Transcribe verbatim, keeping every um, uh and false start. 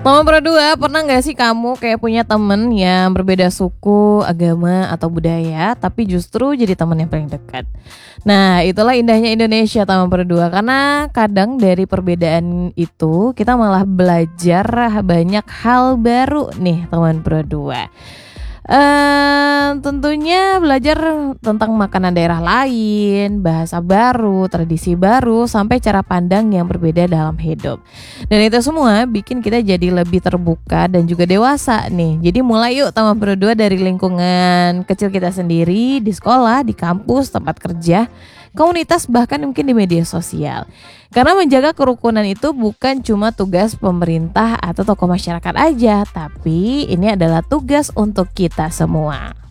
Nomor berdua, pernah gak sih kamu kayak punya temen yang berbeda suku, agama, atau budaya, tapi justru jadi temen yang paling dekat? Nah, itulah indahnya Indonesia teman berdua. Karena kadang dari perbedaan itu kita malah belajar banyak hal baru nih teman berdua. Uh, tentunya belajar tentang makanan daerah lain, bahasa baru, tradisi baru, sampai cara pandang yang berbeda dalam hidup. Dan itu semua bikin kita jadi lebih terbuka dan juga dewasa nih. Jadi mulai yuk teman berdua dari lingkungan kecil kita sendiri, di sekolah, di kampus, tempat kerja, komunitas, bahkan mungkin di media sosial. Karena menjaga kerukunan itu bukan cuma tugas pemerintah atau tokoh masyarakat aja, tapi ini adalah tugas untuk kita semua.